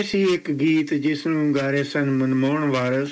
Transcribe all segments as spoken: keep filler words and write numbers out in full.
ਇਹ ਸੀ ਇੱਕ ਗੀਤ ਜਿਸ ਨੂੰ ਗਾ ਰਹੇ ਸਨ ਮਨਮੋਹਨ ਵਾਰਸ।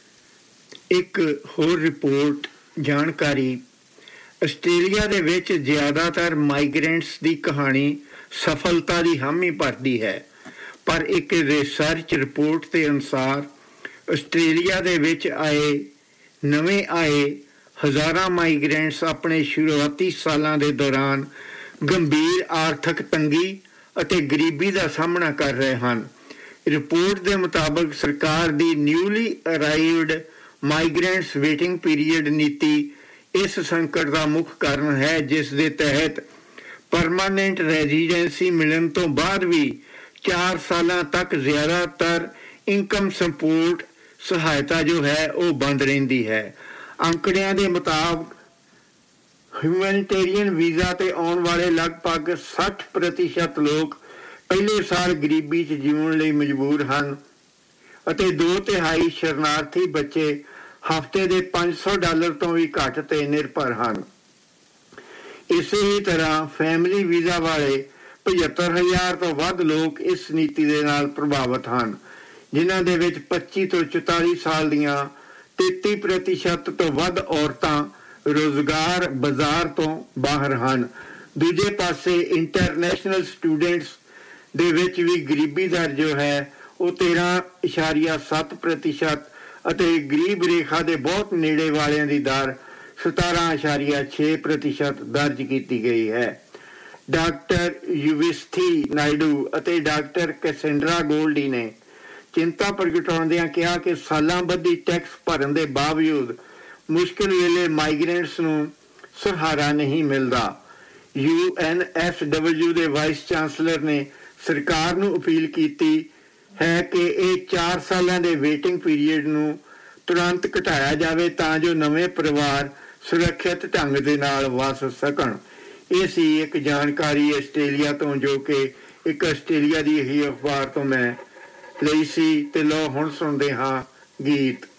ਇੱਕ ਹੋਰ ਰਿਪੋਰਟ ਜਾਣਕਾਰੀ, ਆਸਟ੍ਰੇਲੀਆ ਦੇ ਵਿੱਚ ਜ਼ਿਆਦਾਤਰ ਮਾਈਗਰੈਂਟਸ ਦੀ ਕਹਾਣੀ ਸਫਲਤਾ ਦੀ ਹਾਮੀ ਭਰਦੀ ਹੈ, ਪਰ ਇੱਕ ਰਿਸਰਚ ਰਿਪੋਰਟ ਦੇ ਅਨੁਸਾਰ ਆਸਟ੍ਰੇਲੀਆ ਦੇ ਵਿੱਚ ਆਏ ਨਵੇਂ ਆਏ ਹਜ਼ਾਰਾਂ ਮਾਈਗਰੈਂਟਸ ਆਪਣੇ ਸ਼ੁਰੂਆਤੀ ਸਾਲਾਂ ਦੇ ਦੌਰਾਨ ਗੰਭੀਰ ਆਰਥਿਕ ਤੰਗੀ ਅਤੇ ਗਰੀਬੀ ਦਾ ਸਾਹਮਣਾ ਕਰ ਰਹੇ ਹਨ। ਰਿਪੋਰਟ ਦੇ ਮੁਤਾਬਕ ਸਰਕਾਰ ਦੀ ਨਿਊਲੀ ਅਰਾਈਵਡ ਮਾਈਗਰੈਂਟਸ ਵੇਟਿੰਗ ਪੀਰੀਅਡ ਨੀਤੀ ਇਸ ਸੰਕਟ ਦਾ ਮੁੱਖ ਕਾਰਨ ਹੈ, ਜਿਸ ਦੇ ਤਹਿਤ ਪਰਮਾਨੈਂਟ ਰੈਜ਼ੀਡੈਂਸੀ ਮਿਲਣ ਤੋਂ ਬਾਅਦ ਵੀ ਚਾਰ ਸਾਲਾਂ ਤੱਕ ਜ਼ਿਆਦਾਤਰ ਇਨਕਮ ਸਪੋਰਟ ਸਹਾਇਤਾ ਜੋ ਹੈ ਉਹ ਬੰਦ ਰਹਿੰਦੀ ਹੈ। ਅੰਕੜਿਆਂ ਦੇ ਮੁਤਾਬਕ ਹਿਊਮੈਨਿਟੇਰੀਅਨ ਵੀਜ਼ਾ 'ਤੇ ਆਉਣ ਵਾਲੇ ਲਗਭਗ ਸੱਠ ਪ੍ਰਤੀਸ਼ਤ ਲੋਕ ਪਹਿਲੇ ਸਾਲ ਗਰੀਬੀ 'ਚ ਜਿਉਣ ਲਈ ਮਜਬੂਰ ਹਨ ਅਤੇ ਦੋ ਤਿਹਾਈ ਸ਼ਰਨਾਰਥੀ ਬੱਚੇ ਹਫ਼ਤੇ ਦੇ ਪੰਜ ਸੌ ਡਾਲਰ ਤੋਂ ਵੀ ਘੱਟ 'ਤੇ ਨਿਰਭਰ ਹਨ। ਇਸੇ ਹੀ ਤਰ੍ਹਾਂ ਫੈਮਿਲੀ ਵੀਜ਼ਾ ਵਾਲੇ ਪਝੱਤਰ ਹਜ਼ਾਰ ਤੋਂ ਵੱਧ ਲੋਕ ਇਸ ਨੀਤੀ ਦੇ ਨਾਲ ਪ੍ਰਭਾਵਿਤ ਹਨ, ਜਿਨ੍ਹਾਂ ਦੇ ਵਿੱਚ ਪੱਚੀ ਤੋਂ ਚੁਤਾਲੀ ਸਾਲ ਦੀਆਂ ਤੇਤੀ ਪ੍ਰਤੀਸ਼ਤ ਤੋਂ ਵੱਧ ਔਰਤਾਂ ਰੁਜ਼ਗਾਰ ਬਾਜ਼ਾਰ ਤੋਂ ਬਾਹਰ ਹਨ। ਦੂਜੇ ਪਾਸੇ ਇੰਟਰਨੈਸ਼ਨਲ ਸਟੂਡੈਂਟਸ ਦੇ ਵਿੱਚ ਵੀ ਗਰੀਬੀ ਦਰ ਜੋ ਹੈ ਉਹ ਤੇਰਾਂ ਇਸ਼ਾਰੀਆ ਸੱਤ ਪ੍ਰਤੀਸ਼ਤ ਅਤੇ ਗਰੀਬ ਰੇਖਾ ਦੇ ਬਹੁਤ ਨੇੜੇ ਵਾਲਿਆਂ ਦੀ ਦਰ ਸਤਾਰਾਂ ਇਸ਼ਾਰੀਆ ਛੇ ਪ੍ਰਤੀਸ਼ਤ ਦਰਜ ਕੀਤੀ ਗਈ ਹੈ। ਡਾਕਟਰ ਯੁਵਿਸਥੀ ਨਾਇਡੂ ਅਤੇ ਡਾਕਟਰ ਕੈਸੈਂਡਰਾ ਗੋਲਡੀ ਨੇ ਚਿੰਤਾ ਪ੍ਰਗਟਾਉਂਦਿਆਂ ਕਿਹਾ ਕਿ ਸਾਲਾਂ ਬੱਧੀ ਟੈਕਸ ਭਰਨ ਦੇ ਬਾਵਜੂਦ ਮੁਸ਼ਕਿਲ ਵੇਲੇ ਮਾਈਗਰੈਂਟਸ ਨੂੰ ਸਹਾਰਾ ਨਹੀਂ ਮਿਲਦਾ। ਯੂ ਐਨ ਐਫ ਡਬਲਿਊ ਦੇ ਵਾਈਸ ਚਾਂਸਲਰ ਨੇ ਸਰਕਾਰ ਨੂੰ ਅਪੀਲ ਕੀਤੀ ਹੈ ਕਿ ਇਹ ਚਾਰ ਸਾਲਾਂ ਦੇ ਵੇਟਿੰਗ ਪੀਰੀਅਡ ਨੂੰ ਤੁਰੰਤ ਘਟਾਇਆ ਜਾਵੇ ਤਾਂ ਜੋ ਨਵੇਂ ਪਰਿਵਾਰ ਸੁਰੱਖਿਅਤ ਢੰਗ ਦੇ ਨਾਲ ਵਸ ਸਕਣ। ਇਹ ਸੀ ਇੱਕ ਜਾਣਕਾਰੀ ਆਸਟ੍ਰੇਲੀਆ ਤੋਂ, ਜੋ ਕਿ ਇੱਕ ਆਸਟ੍ਰੇਲੀਆ ਦੀ ਹੀ ਅਖਬਾਰ ਤੋਂ ਮੈਂ ਲਈ ਸੀ। ਤੇ ਲਓ ਹੁਣ ਸੁਣਦੇ ਹਾਂ ਗੀਤ।